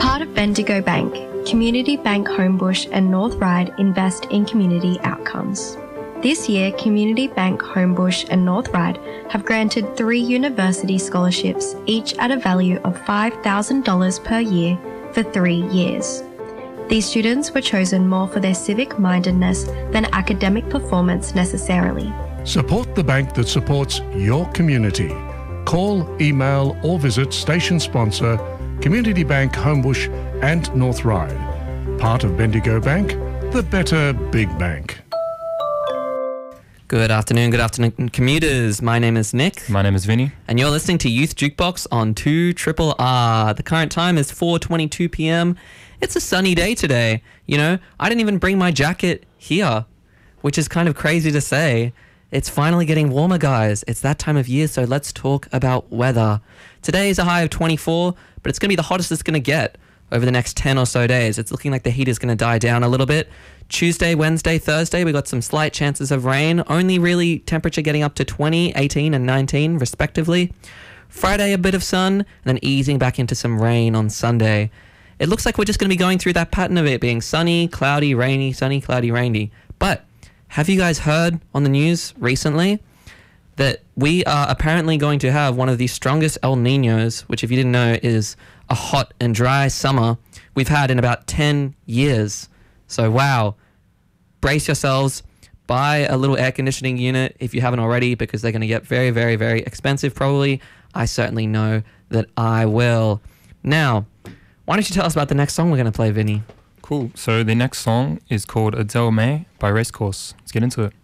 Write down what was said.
Part of Bendigo Bank, Community Bank Homebush and North Ryde invest in community outcomes. This year, Community Bank Homebush and North Ryde have granted 3 university scholarships, each at a value of $5,000 per year for 3 years. These students were chosen more for their civic-mindedness than academic performance necessarily. Support the bank that supports your community. Call, email or visit station sponsor Community Bank Homebush and North Ryde. Part of Bendigo Bank, the better big bank. Good afternoon, commuters. My name is Nick. My name is Vinny. And you're listening to Youth Jukebox on 2RRR. The current time is 4:22 p.m. It's a sunny day today. You know, I didn't even bring my jacket here, which is kind of crazy to say. It's finally getting warmer, guys. It's that time of year, so let's talk about weather. Today is a high of 24, but it's going to be the hottest it's going to get over the next 10 or so days. It's looking like the heat is going to die down a little bit. Tuesday, Wednesday, Thursday, we got some slight chances of rain. Only really temperature getting up to 20, 18 and 19 respectively. Friday, a bit of sun, and then easing back into some rain on Sunday. It looks like we're just going to be going through that pattern of it being sunny, cloudy, rainy, sunny, cloudy, rainy. But have you guys heard on the news recently that we are apparently going to have one of the strongest El Niños, which if you didn't know is a hot and dry summer we've had in about 10 years. So wow, brace yourselves, buy a little air conditioning unit if you haven't already, because they're going to get very, very, very expensive probably. I certainly know that I will. Now, why don't you tell us about the next song we're going to play, Vinny? Cool. So the next song is called Adele May by Racecourse. Let's get into it.